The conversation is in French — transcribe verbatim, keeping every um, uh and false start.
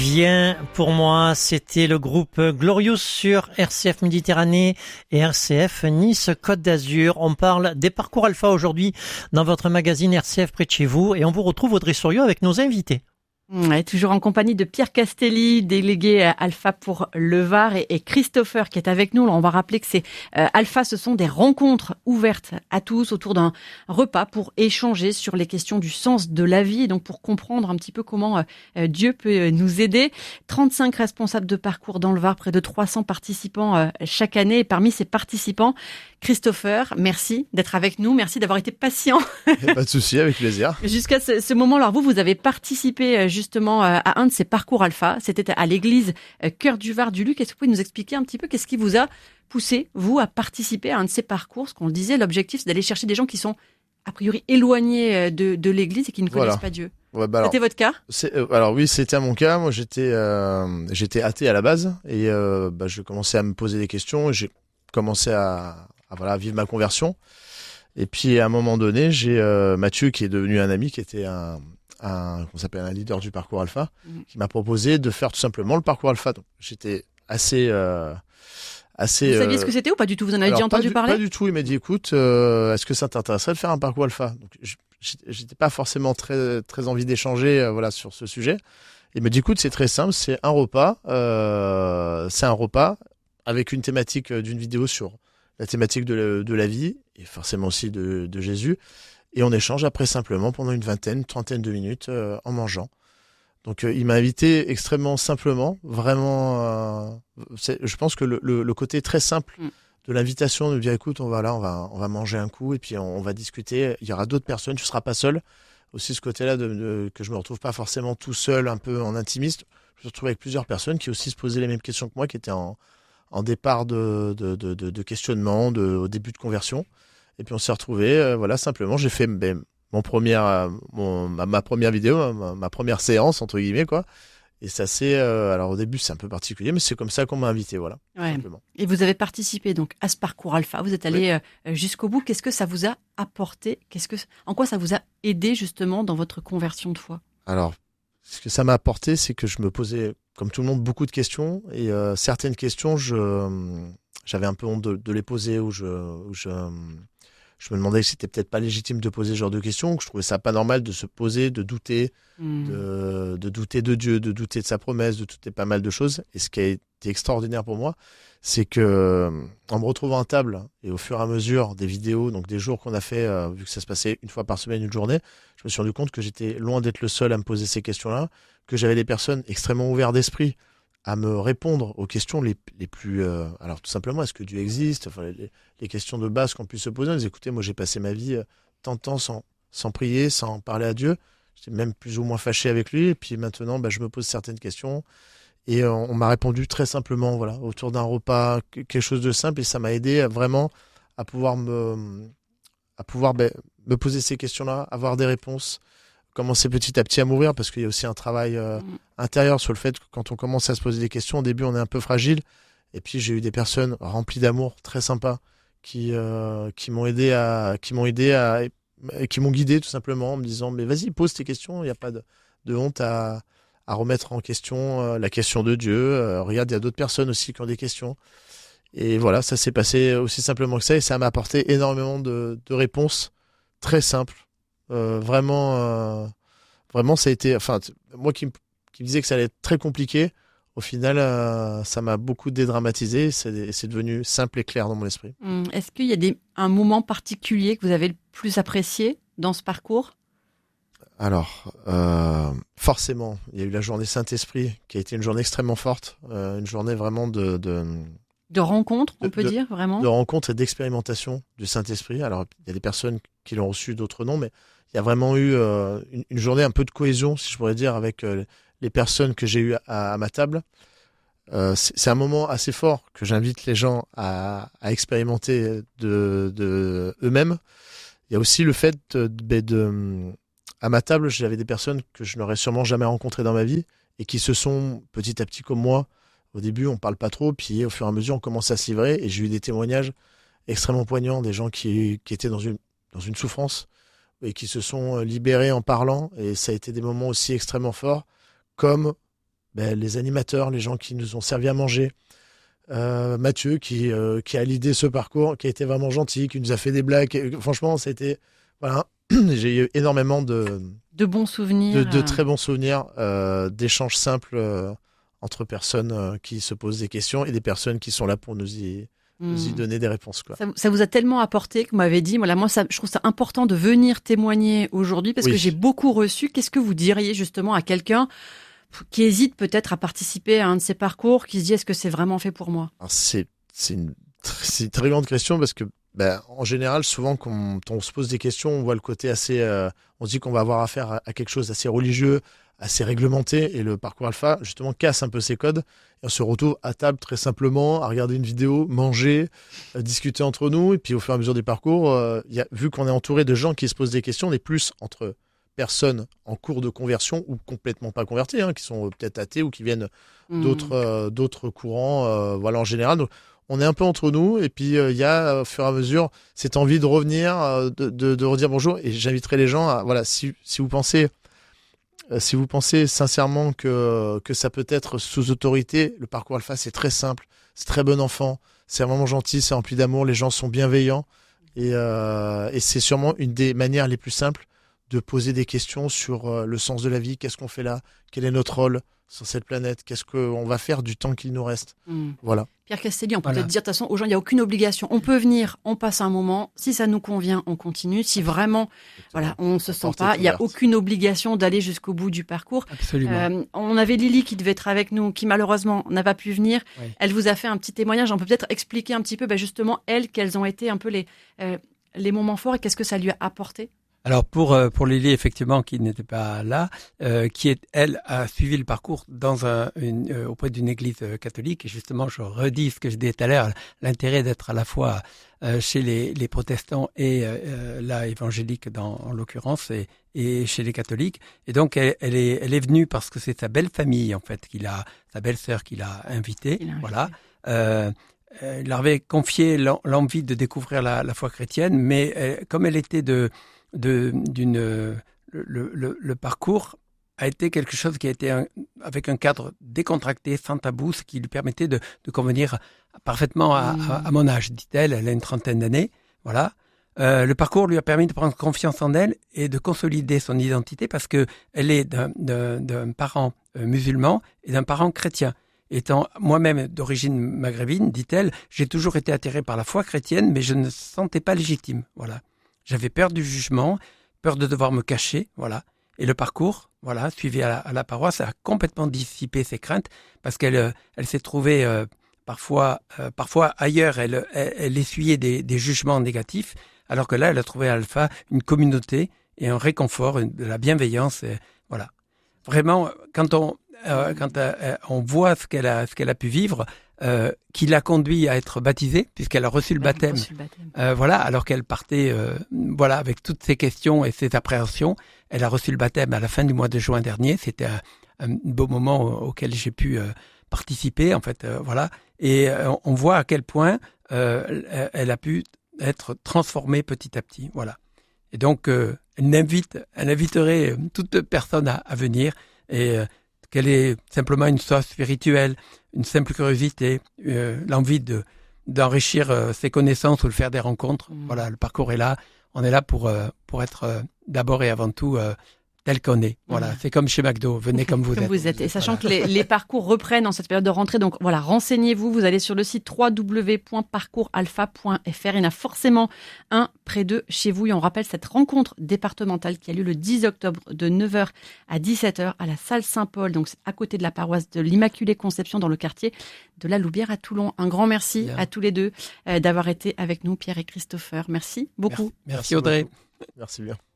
Bien, pour moi, c'était le groupe Glorious sur R C F Méditerranée et R C F Nice Côte d'Azur. On parle des parcours alpha aujourd'hui dans votre magazine R C F près de chez vous et on vous retrouve Audrey Souriau avec nos invités. Ouais, toujours en compagnie de Pierre Castelli, délégué Alpha pour le Var, et, et Christopher qui est avec nous. Là, on va rappeler que c'est euh, Alpha, ce sont des rencontres ouvertes à tous autour d'un repas pour échanger sur les questions du sens de la vie et donc pour comprendre un petit peu comment euh, Dieu peut nous aider. trente-cinq responsables de parcours dans le Var, près de trois cents participants euh, chaque année. Et parmi ces participants, Christopher, merci d'être avec nous. Merci d'avoir été patient. Pas de souci, avec plaisir. Jusqu'à ce, ce moment-là, alors vous, vous avez participé justement à un de ces parcours alpha. C'était à l'église Cœur du Var du Luc. Est-ce que vous pouvez nous expliquer un petit peu qu'est-ce qui vous a poussé, vous, à participer à un de ces parcours? Ce qu'on le disait, l'objectif, c'est d'aller chercher des gens qui sont a priori éloignés de, de l'église et qui ne connaissent voilà. pas Dieu. Ouais, bah c'était votre cas? c'est, euh, Alors oui, c'était mon cas. Moi, j'étais, euh, j'étais athée à la base et euh, bah, je commençais à me poser des questions. Et j'ai commencé à, à voilà, vivre ma conversion. Et puis à un moment donné, j'ai euh, Mathieu qui est devenu un ami, qui était un, un, qu'on s'appelle un leader du parcours alpha, mmh. qui m'a proposé de faire tout simplement le parcours alpha. Donc j'étais assez, euh, assez. Vous saviez euh... ce que c'était ou pas du tout? Vous en avez déjà entendu du, parler? Pas du tout. Il m'a dit, écoute, euh, est-ce que ça t'intéresserait de faire un parcours alpha? Donc j'étais pas forcément très très envie d'échanger, euh, voilà, sur ce sujet. Il m'a dit, écoute, c'est très simple, c'est un repas, euh, c'est un repas avec une thématique d'une vidéo sur la thématique de la, de la vie et forcément aussi de, de Jésus. Et on échange après simplement pendant une vingtaine, une trentaine de minutes euh, en mangeant. Donc euh, il m'a invité extrêmement simplement, vraiment. Euh, c'est, je pense que le, le, le côté très simple mm. de l'invitation, de dire écoute, on va là, on va, on va manger un coup et puis on, on va discuter. Il y aura d'autres personnes, tu seras pas seul. Aussi ce côté-là de, de, que je me retrouve pas forcément tout seul, un peu en intimiste. Je me retrouve avec plusieurs personnes qui aussi se posaient les mêmes questions que moi, qui étaient en en départ de, de, de, de, de questionnement, de, au début de conversion. Et puis on s'est retrouvés, euh, voilà, simplement, j'ai fait ben, mon première, euh, mon, ma, ma première vidéo, ma, ma première séance, entre guillemets, quoi. Et ça c'est, euh, alors au début c'est un peu particulier, mais c'est comme ça qu'on m'a invité, voilà. Ouais. Et vous avez participé donc à ce parcours alpha, vous êtes allé oui. euh, jusqu'au bout. Qu'est-ce que ça vous a apporté? Qu'est-ce que, en quoi ça vous a aidé justement dans votre conversion de foi? Alors, ce que ça m'a apporté, c'est que je me posais, comme tout le monde, beaucoup de questions. Et euh, certaines questions, je, euh, j'avais un peu honte de, de les poser, ou je, où je, euh, je me demandais si c'était peut-être pas légitime de poser ce genre de questions, que je trouvais ça pas normal de se poser, de douter, mmh. de, de douter de Dieu, de douter de sa promesse, de douter pas mal de choses. Et ce qui a été extraordinaire pour moi, c'est que en me retrouvant à table et au fur et à mesure des vidéos, donc des jours qu'on a fait, euh, vu que ça se passait une fois par semaine, une journée, je me suis rendu compte que j'étais loin d'être le seul à me poser ces questions-là, que j'avais des personnes extrêmement ouvertes d'esprit à me répondre aux questions les, les plus... Euh, alors tout simplement, est-ce que Dieu existe? Enfin, les, les questions de base qu'on puisse se poser. On disait, écoutez, moi j'ai passé ma vie euh, tant de temps sans, sans prier, sans parler à Dieu. J'étais même plus ou moins fâché avec lui. Et puis maintenant, bah, je me pose certaines questions. Et euh, on m'a répondu très simplement, voilà, autour d'un repas, quelque chose de simple. Et ça m'a aidé à, vraiment à pouvoir me, à pouvoir bah, me poser ces questions-là, avoir des réponses, commencer petit à petit à m'ouvrir, parce qu'il y a aussi un travail euh, mmh. intérieur sur le fait que quand on commence à se poser des questions, au début on est un peu fragile. Et puis j'ai eu des personnes remplies d'amour, très sympas, qui euh, qui m'ont aidé à, qui m'ont aidé à, qui m'ont guidé tout simplement en me disant mais vas-y, pose tes questions, il n'y a pas de, de honte à à remettre en question euh, la question de Dieu. Euh, regarde, il y a d'autres personnes aussi qui ont des questions. Et voilà, ça s'est passé aussi simplement que ça, et ça m'a apporté énormément de, de réponses très simples. Euh, vraiment, euh, vraiment, ça a été. Enfin, moi qui me, qui me disais que ça allait être très compliqué, au final, euh, ça m'a beaucoup dédramatisé. C'est, c'est devenu simple et clair dans mon esprit. Mmh. Est-ce qu'il y a des, un moment particulier que vous avez le plus apprécié dans ce parcours? Alors, euh, forcément, il y a eu la journée Saint-Esprit, qui a été une journée extrêmement forte, euh, une journée vraiment de... de De rencontre, on de, peut de, dire, vraiment. De rencontre et d'expérimentation du Saint-Esprit. Alors, il y a des personnes qui l'ont reçu, d'autres non, mais il y a vraiment eu euh, une, une journée un peu de cohésion, si je pourrais dire, avec euh, les personnes que j'ai eues à, à ma table. Euh, c'est, c'est un moment assez fort que j'invite les gens à, à expérimenter de, de eux-mêmes. Il y a aussi le fait de, de, de à ma table, j'avais des personnes que je n'aurais sûrement jamais rencontrées dans ma vie et qui se sont petit à petit comme moi. Au début, on parle pas trop, puis au fur et à mesure, on commence à se livrer. Et j'ai eu des témoignages extrêmement poignants, des gens qui, qui étaient dans une, dans une souffrance et qui se sont libérés en parlant. Et ça a été des moments aussi extrêmement forts, comme ben, les animateurs, les gens qui nous ont servi à manger. Euh, Mathieu qui, euh, qui a l'idée ce parcours, qui a été vraiment gentil, qui nous a fait des blagues. Et, franchement, ça a été... Voilà, j'ai eu énormément de... De bons souvenirs. De, de très bons souvenirs, euh, d'échanges simples euh, entre personnes euh, qui se posent des questions et des personnes qui sont là pour nous y... nous y donner des réponses, quoi. Ça, ça vous a tellement apporté que vous m'avez dit, voilà, moi, ça, je trouve ça important de venir témoigner aujourd'hui parce oui. que j'ai beaucoup reçu. Qu'est-ce que vous diriez justement à quelqu'un qui hésite peut-être à participer à un de ces parcours, qui se dit, est-ce que c'est vraiment fait pour moi? Alors c'est, c'est, une, c'est une très grande question parce que, ben, en général, souvent, quand on se pose des questions, on voit le côté assez, euh, on se dit qu'on va avoir affaire à, à quelque chose d'assez religieux, assez réglementé, et le parcours alpha, justement, casse un peu ces codes, et on se retrouve à table très simplement, à regarder une vidéo, manger, euh, discuter entre nous, et puis au fur et à mesure des parcours, euh, y a, vu qu'on est entouré de gens qui se posent des questions, on est plus entre personnes en cours de conversion ou complètement pas converties, hein, qui sont peut-être athées ou qui viennent mmh. d'autres, euh, d'autres courants, euh, voilà, en général. Donc, on est un peu entre nous, et puis il euh, y a, au fur et à mesure, cette envie de revenir, euh, de, de, de redire bonjour, et j'inviterai les gens à, voilà, si, si vous pensez... Si vous pensez sincèrement que, que ça peut être sous autorité, le parcours alpha, c'est très simple, c'est très bon enfant, c'est vraiment gentil, c'est rempli d'amour, les gens sont bienveillants. Et, euh, et c'est sûrement une des manières les plus simples de poser des questions sur euh, le sens de la vie, qu'est-ce qu'on fait là, quel est notre rôle sur cette planète, qu'est-ce qu'on va faire du temps qu'il nous reste. Mmh. Voilà. Pierre Castelli, on peut voilà. peut-être dire de toute façon aux gens, il n'y a aucune obligation. On peut venir, on passe un moment. Si ça nous convient, on continue. Si vraiment, voilà, on ne se sent pas, il n'y a aucune obligation d'aller jusqu'au bout du parcours. Absolument. Euh, on avait Lily qui devait être avec nous, qui malheureusement n'a pas pu venir. Oui. Elle vous a fait un petit témoignage. On peut peut-être expliquer un petit peu, bah, justement, elle, quels ont été un peu les, euh, les moments forts et qu'est-ce que ça lui a apporté? Alors pour pour Lily effectivement qui n'était pas là, euh, qui est elle a suivi le parcours dans un une, euh, auprès d'une église catholique et justement je redis ce que je disais tout à l'heure, l'intérêt d'être à la fois euh, chez les les protestants et euh, là évangélique dans en l'occurrence et et chez les catholiques et donc elle, elle est elle est venue parce que c'est sa belle famille en fait qu'il a sa belle-sœur qui l'a invitée, voilà. Euh, il leur avait confié l'envie de découvrir la, la foi chrétienne, mais euh, comme elle était de de d'une le, le, le parcours a été quelque chose qui a été un, avec un cadre décontracté, sans tabou, ce qui lui permettait de, de convenir parfaitement à, mmh. à, à mon âge, dit-elle. Elle a une trentaine d'années, voilà. Euh, le parcours lui a permis de prendre confiance en elle et de consolider son identité parce que elle est d'un, d'un, d'un parent musulman et d'un parent chrétien. Étant moi-même d'origine maghrébine, dit-elle, j'ai toujours été attirée par la foi chrétienne, mais je ne me sentais pas légitime, voilà. J'avais peur du jugement, peur de devoir me cacher, voilà. Et le parcours, voilà, suivi à la, à la paroisse, a complètement dissipé ses craintes parce qu'elle, euh, elle s'est trouvée euh, parfois, euh, parfois ailleurs, elle, elle, elle essuyait des, des jugements négatifs, alors que là, elle a trouvé à Alpha une communauté et un réconfort, une, de la bienveillance, et, voilà. Vraiment, quand on, euh, quand euh, on voit ce qu'elle a, ce qu'elle a pu vivre. Euh, qui l'a conduit à être baptisée puisqu'elle a reçu le ouais, baptême, reçu le baptême. Euh, voilà, alors qu'elle partait euh, voilà avec toutes ses questions et ses appréhensions, elle a reçu le baptême à la fin du mois de juin dernier. C'était un, un beau moment auquel j'ai pu euh, participer en fait, euh, voilà, et euh, on voit à quel point euh, elle a pu être transformée petit à petit, voilà. Et donc euh, elle invite, elle inviterait toute personne à, à venir et euh, qu'elle ait simplement une soif spirituelle, une simple curiosité, euh, l'envie de d'enrichir euh, ses connaissances ou de faire des rencontres. Mmh. Voilà, le parcours est là. On est là pour euh, pour être euh, d'abord et avant tout euh, tel qu'on est. Voilà, mmh. C'est comme chez McDo. Venez comme vous comme êtes. Vous êtes. Et sachant voilà. que les, les parcours reprennent en cette période de rentrée, donc voilà, renseignez-vous. Vous allez sur le site w w w point parcours alpha point f r. Il y en a forcément un près de chez vous. Et on rappelle cette rencontre départementale qui a lieu le dix octobre de neuf heures à dix-sept heures à la salle Saint-Paul, donc à côté de la paroisse de l'Immaculée Conception dans le quartier de la Loubière à Toulon. Un grand merci bien. À tous les deux euh, d'avoir été avec nous, Pierre et Christopher. Merci beaucoup. Merci, merci Audrey. Beaucoup. Merci bien.